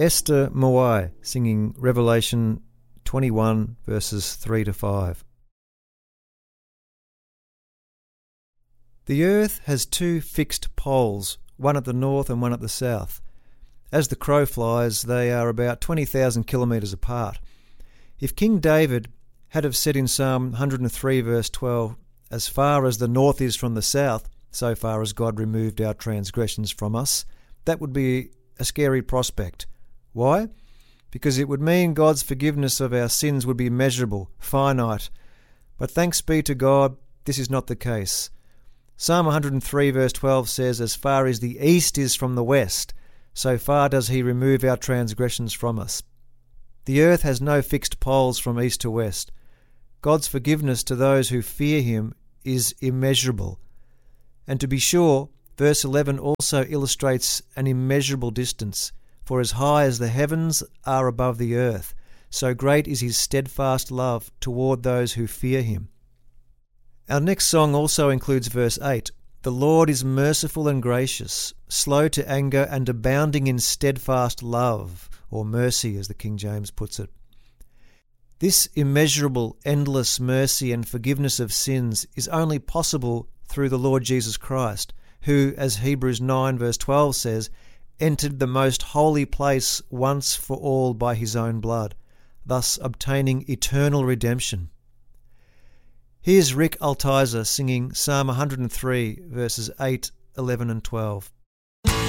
Esther Moai singing Revelation 21 verses 3 to 5. The earth has two fixed poles, one at the north and one at the south. As the crow flies, they are about 20,000 kilometres apart. If King David had have said in Psalm 103 verse 12, "As far as the north is from the south, so far has God removed our transgressions from us," that would be a scary prospect. Why? Because it would mean God's forgiveness of our sins would be measurable, finite. But thanks be to God, this is not the case. Psalm 103 verse 12 says, "As far as the east is from the west, so far does he remove our transgressions from us." The earth has no fixed poles from east to west. God's forgiveness to those who fear him is immeasurable. And to be sure, verse 11 also illustrates an immeasurable distance. For as high as the heavens are above the earth, so great is his steadfast love toward those who fear him. Our next song also includes verse 8. "The Lord is merciful and gracious, slow to anger and abounding in steadfast love," or mercy as the King James puts it. This immeasurable, endless mercy and forgiveness of sins is only possible through the Lord Jesus Christ, who, as Hebrews 9 verse 12 says, entered the most holy place once for all by his own blood, thus obtaining eternal redemption. Here's Rick Altizer singing Psalm 103 verses 8, 11 and 12.